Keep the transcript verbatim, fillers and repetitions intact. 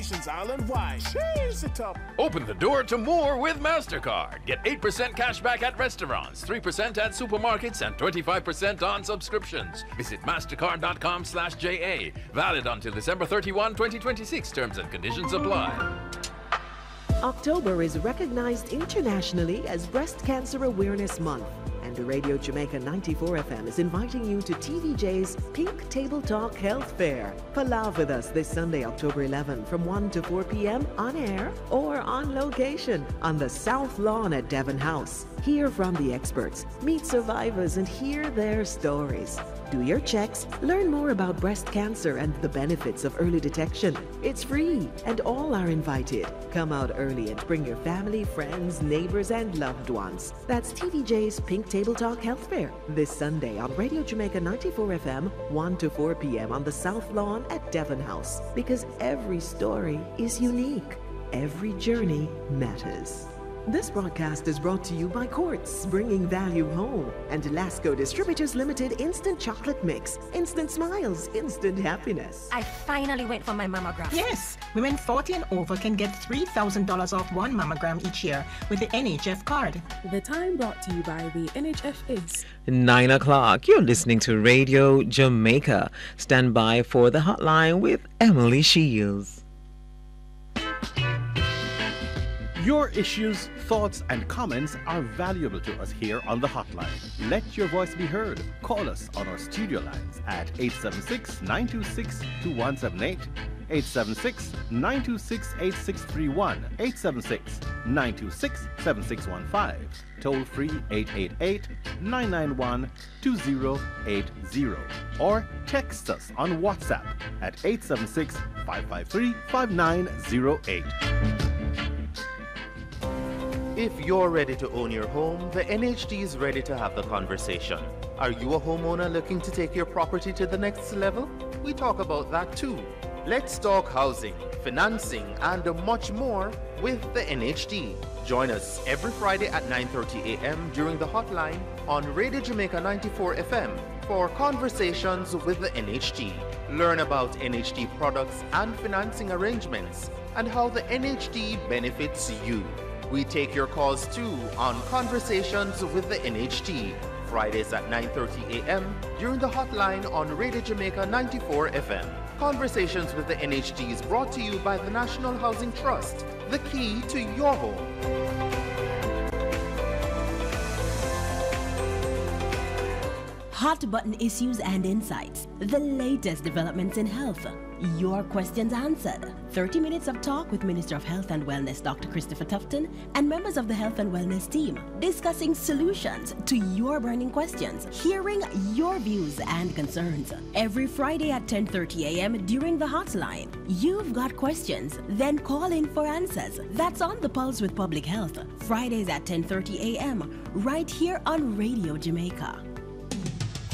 locations island-wide. Cheers it up. Open the door to more with MasterCard. Get eight percent cash back at restaurants, three percent at supermarkets, and twenty-five percent on subscriptions. Visit mastercard.com slash JA. Valid until December thirty-first, twenty twenty-six. Terms and conditions apply. October is recognized internationally as Breast Cancer Awareness Month, and the Radio Jamaica ninety-four F M is inviting you to T V J's Pink Table Talk Health Fair. Palav with us this Sunday, October eleventh from one to four p.m. on air or on location on the South Lawn at Devon House. Hear from the experts, meet survivors, and hear their stories. Do your checks, learn more about breast cancer and the benefits of early detection. It's free, and all are invited. Come out early and bring your family, friends, neighbors, and loved ones. That's T V J's Pink Table Talk Health Fair this Sunday on Radio Jamaica ninety-four F M, one to four p.m. on the South Lawn at Devon House. Because every story is unique. Every journey matters. This broadcast is brought to you by Quartz, bringing value home, and Lasco Distributors Limited Instant Chocolate Mix. Instant smiles, instant happiness. I finally went for my mammogram. Yes, women forty and over can get three thousand dollars off one mammogram each year with the N H F card. The time brought to you by the N H F is nine o'clock. You're listening to Radio Jamaica. Stand by for the hotline with Emily Shields. Your issues, thoughts, and comments are valuable to us here on the hotline. Let your voice be heard. Call us on our studio lines at eight seven six, nine two six, two one seven eight, eight seven six, nine two six, eight six three one, eight seven six, nine two six, seven six one five. Toll free eight eight eight, nine nine one, two zero eight zero. Or text us on WhatsApp at eight seven six, five five three, five nine zero eight. If you're ready to own your home, the N H D is ready to have the conversation. Are you a homeowner looking to take your property to the next level? We talk about that too. Let's talk housing, financing, and much more with the N H D. Join us every Friday at nine thirty a.m. during the hotline on Radio Jamaica ninety-four F M for conversations with the N H D. Learn about N H D products and financing arrangements and how the N H D benefits you. We take your calls too on Conversations with the N H D, Fridays at nine thirty a.m. during the hotline on Radio Jamaica ninety-four F M. Conversations with the N H D is brought to you by the National Housing Trust, the key to your home. Hot button issues and insights, the latest developments in health, your questions answered. thirty minutes of talk with Minister of Health and Wellness Doctor Christopher Tufton and members of the Health and Wellness team, discussing solutions to your burning questions, hearing your views and concerns. Every Friday at ten thirty a.m. during the hotline. You've got questions, then call in for answers. That's on The Pulse with Public Health, Fridays at ten thirty a.m. right here on Radio Jamaica.